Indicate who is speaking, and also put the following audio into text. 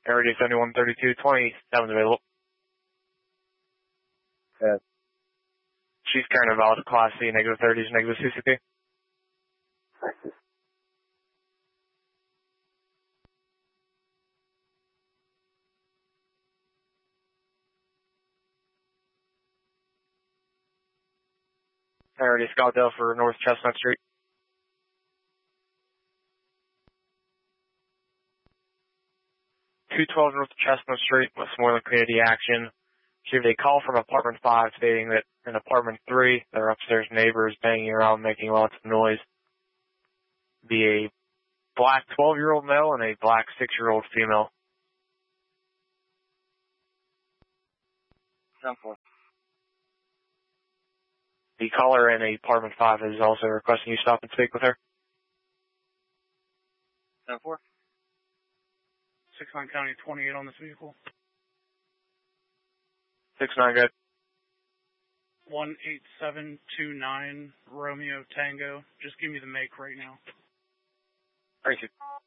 Speaker 1: Area 713220, 7's available.
Speaker 2: Yeah.
Speaker 1: She's carrying a valid Class C, negative 30s, negative CCP. Area Scottsdale for North Chestnut Street. 212 North Chestnut Street, Westmoreland Community Action. Received a call from apartment 5 stating that in apartment 3, their upstairs neighbor is banging around making lots of noise. Be a black 12-year-old male and a black 6-year-old female.
Speaker 2: 10-4.
Speaker 1: The caller in apartment 5 is also requesting you stop and speak with her.
Speaker 2: 10-4.
Speaker 3: 69 County 28 on this vehicle.
Speaker 1: 6-9, good.
Speaker 3: 18729 Romeo Tango. Just give me the make right now.
Speaker 1: Thank you.